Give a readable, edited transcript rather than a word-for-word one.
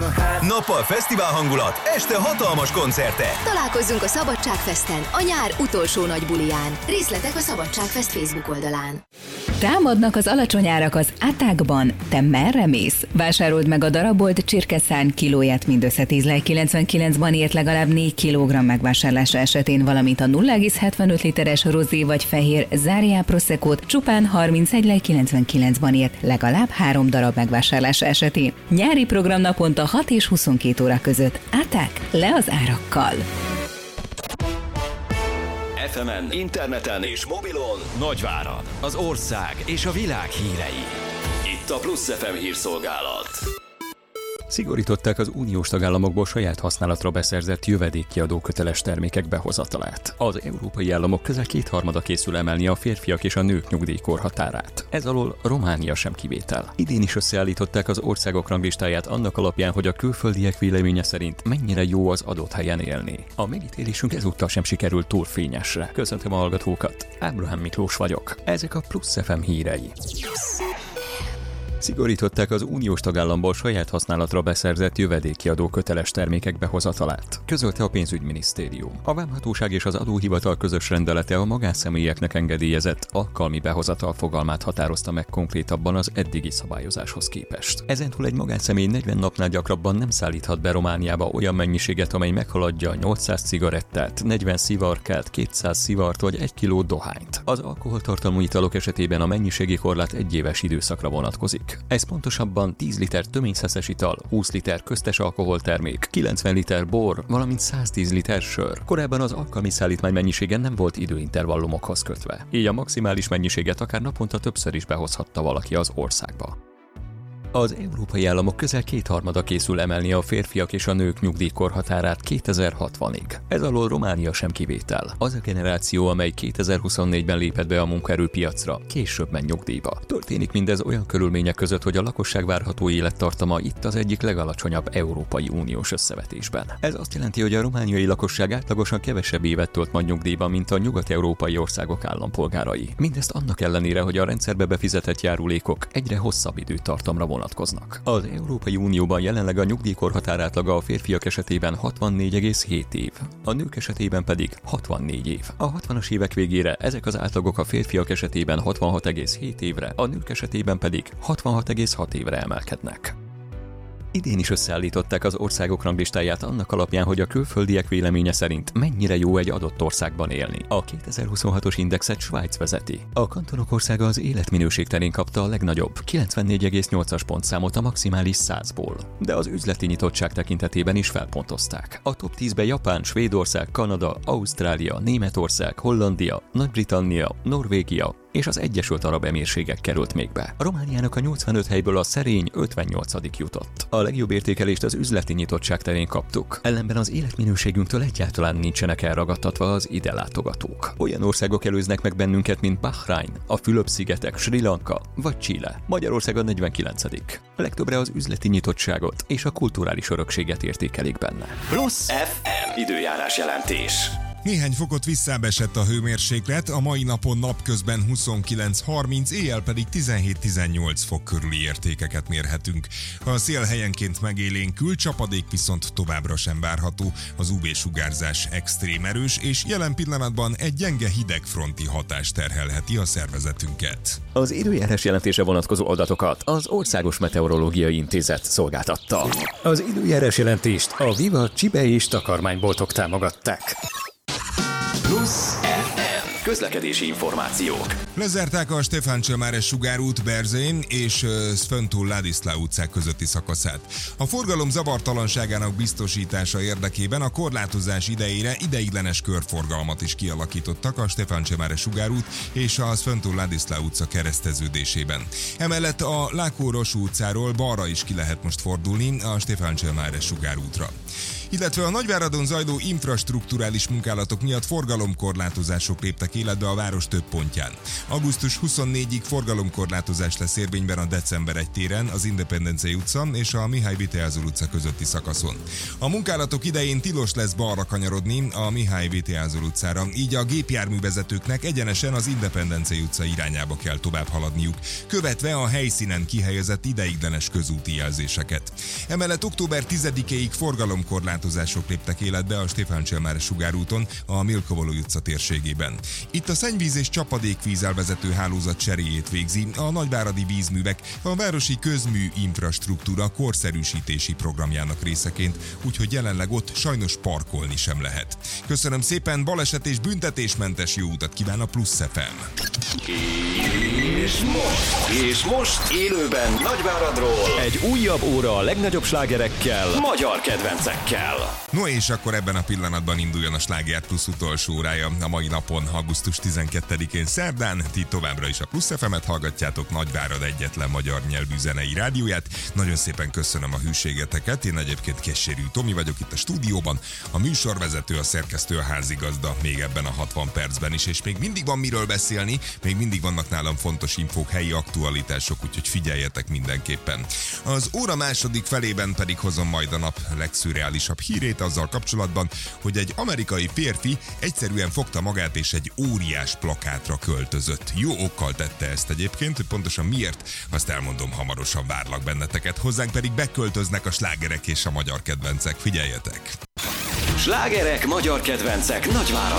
Nappal fesztivál hangulat, este hatalmas koncertek. Találkozzunk a Szabadságfesten, a nyár utolsó nagy buliján. Részletek a Szabadságfest Facebook oldalán. Támadnak az alacsony árak az Attackban. Te merre mész? Vásárold meg a darabolt csirkeszárny kilóját mindössze 10,99-ban ért legalább 4 kg megvásárlása esetén, valamint a 0,75 literes rozé vagy fehér Záriá Proseccót csupán 31,99-ban ért legalább 3 darab megvásárlása esetén. Nyári program naponta 6 és 22 óra között. Attack, le az árakkal! FM-en, interneten és mobilon Nagyvárad, az ország és a világ hírei. Itt a Plusz FM hírszolgálat. Szigorították az uniós tagállamokból saját használatra beszerzett jövedékkiadó köteles termékek behozatalát. Az európai államok közel 2/3 készül emelni a férfiak és a nők nyugdíjkorhatárát. Ez alól Románia sem kivétel. Idén is összeállították az országok ranglistáját annak alapján, hogy a külföldiek véleménye szerint mennyire jó az adott helyen élni. A megítélésünk ezúttal sem sikerült túl fényesre. Köszöntöm a hallgatókat, Ábrahám Miklós vagyok. Ezek a Plusz FM hírei. Szigorították az uniós tagállamból saját használatra beszerzett jövedékkiadó köteles termékek behozatalát, közölte a pénzügyminisztérium. A vámhatóság és az adóhivatal közös rendelete a magánszemélyeknek engedélyezett alkalmi behozatal fogalmát határozta meg konkrétabban az eddigi szabályozáshoz képest. Ezentúl egy magánszemély 40 napnál gyakrabban nem szállíthat be Romániába olyan mennyiséget, amely meghaladja 800 cigarettát, 40 szivarkát, 200 szivart vagy 1 kiló dohányt. Az alkoholtartalmú italok esetében a mennyiségi korlát 1 éves időszakra vonatkozik. Ez pontosabban 10 liter töményszeszes ital, 20 liter köztes alkoholtermék, 90 liter bor, valamint 110 liter sör. Korábban az alkalmi szállítmány mennyisége nem volt időintervallumokhoz kötve. Így a maximális mennyiséget akár naponta többször is behozhatta valaki az országba. Az európai államok közel 2/3 készül emelni a férfiak és a nők nyugdíjkorhatárát 2060-ig. Ez alól Románia sem kivétel. Az a generáció, amely 2024-ben lépett be a munkaerőpiacra, később ment nyugdíjba. Történik mindez olyan körülmények között, hogy a lakosság várható élettartama itt az egyik legalacsonyabb Európai Uniós összevetésben. Ez azt jelenti, hogy a romániai lakosság átlagosan kevesebb évet tölt majd nyugdíjba, mint a nyugat-európai országok állampolgárai. Mindezt annak ellenére, hogy a rendszerbe befizetett járulékok egyre hosszabb időtartamra vonatkoznak. Az Európai Unióban jelenleg a nyugdíjkorhatár átlaga a férfiak esetében 64,7 év, a nők esetében pedig 64 év. A 60-as évek végére ezek az átlagok a férfiak esetében 66,7 évre, a nők esetében pedig 66,6 évre emelkednek. Idén is összeállították az országok ranglistáját annak alapján, hogy a külföldiek véleménye szerint mennyire jó egy adott országban élni. A 2026-os indexet Svájc vezeti. A kantonok országa az életminőség terén kapta a legnagyobb, 94,8-as pontszámot a maximális 100-ból. De az üzleti nyitottság tekintetében is felpontozták. A top 10-be Japán, Svédország, Kanada, Ausztrália, Németország, Hollandia, Nagy-Britannia, Norvégia és az Egyesült Arab Emírségek került még be. A Romániának a 85 helyből a szerény 58. jutott. A legjobb értékelést az üzleti nyitottság terén kaptuk. Ellenben az életminőségünktől egyáltalán nincsenek elragadtatva az ide látogatók. Olyan országok előznek meg bennünket, mint Bahrein, a Fülöp-szigetek, Sri Lanka vagy Chile. Magyarország a 49. A legtöbbre az üzleti nyitottságot és a kulturális örökséget értékelik benne. Plusz FM időjárás jelentés. Néhány fokot visszább esett a hőmérséklet, a mai napon napközben 29-30, éjjel pedig 17-18 fok körüli értékeket mérhetünk. A szél helyenként megélénkül, csapadék viszont továbbra sem várható. Az UV-sugárzás extrém erős, és jelen pillanatban egy gyenge hidegfronti hatás terhelheti a szervezetünket. Az időjárás jelentésre vonatkozó adatokat az Országos Meteorológiai Intézet szolgáltatta. Az időjárás jelentést a Viva Csibe és takarmányboltok támogatták. Plusz FM közlekedési információk. Lezárták a Stefán Csemáres sugárút Berzén és Szföntúl Ladiszlá utcák közötti szakaszát. A forgalom zavartalanságának biztosítása érdekében a korlátozás idejére ideiglenes körforgalmat is kialakítottak a Stefán Csemáres sugárút és a Szföntúl Ladiszlá utca kereszteződésében. Emellett a Lákó-Rosú utcáról balra is ki lehet most fordulni a Stefán Csemáres sugárútra. Illetve a Nagyváradon zajló infrastrukturális munkálatok miatt forgalomkorlátozások léptek életbe a város több pontján. Augusztus 24-ig forgalomkorlátozás lesz érvényben a December 1 téren, az Independence utca és a Mihály Vitéázul utca közötti szakaszon. A munkálatok idején tilos lesz balra kanyarodni a Mihály Vitéázul utcára, így a gépjárművezetőknek egyenesen az Independence utca irányába kell tovább haladniuk, követve a helyszínen kihelyezett ideiglenes közúti jelzéseket. Emellett október 10-ig forgalomkorlátozások léptek életbe a Stefán Cselmár sugárúton, a Milkovoló utca térségében. Itt a szennyvíz és csapadékvíz elvezető hálózat cseréjét végzi a nagyváradi vízművek a városi közmű infrastruktúra korszerűsítési programjának részeként, úgyhogy jelenleg ott sajnos parkolni sem lehet. Köszönöm szépen, baleset és büntetésmentes jó utat kíván a Plusz FM. És most élőben Nagyváradról egy újabb óra a legnagyobb slágerekkel, magyar kedvencekkel. No és akkor ebben a pillanatban induljon a Sláger Plusz utolsó órája a mai napon, augusztus 12-én szerdán. Ti továbbra is a Plusz FM-et hallgatjátok, Nagyvárad egyetlen magyar nyelvű zenei rádióját. Nagyon szépen köszönöm a hűségeteket. Én egyébként Kessérű Tomi vagyok itt a stúdióban, a műsorvezető, a szerkesztő, a házigazda még ebben a 60 percben is, és még mindig van miről beszélni, még mindig vannak nálam fontos infók, helyi aktualitások, úgyhogy figyeljetek mindenképpen. Az óra második felében pedig hozom majd a nap legszürreálisabb hírét azzal kapcsolatban, hogy egy amerikai férfi egyszerűen fogta magát és egy óriás plakátra költözött. Jó okkal tette ezt egyébként, hogy pontosan miért, azt elmondom hamarosan, várlak benneteket, hozzánk pedig beköltöznek a slágerek és a magyar kedvencek. Figyeljetek! Slágerek, magyar kedvencek Nagyvárad.